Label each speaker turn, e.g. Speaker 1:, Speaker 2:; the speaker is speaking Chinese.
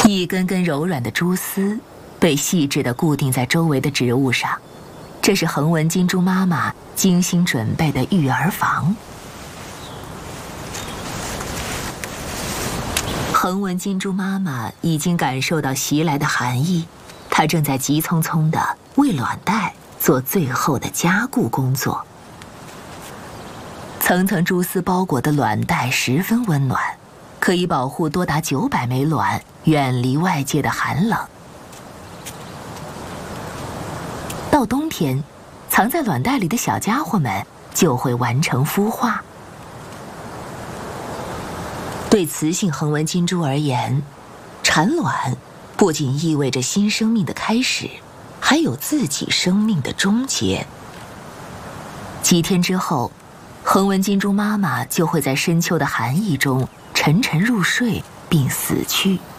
Speaker 1: 一根根柔软的蛛丝被细致地固定在周围的植物上，这是横纹金蛛妈妈精心准备的育儿房。横纹金蛛妈妈已经感受到袭来的寒意，她正在急匆匆地为卵袋做最后的加固工作。层层蛛丝包裹的卵袋十分温暖，可以保护多达900枚卵远离外界的寒冷。到冬天，藏在卵袋里的小家伙们就会完成孵化。对雌性横纹金蛛而言，产卵不仅意味着新生命的开始，还有自己生命的终结。几天之后，横纹金蛛妈妈就会在深秋的寒意中沉沉入睡并死去。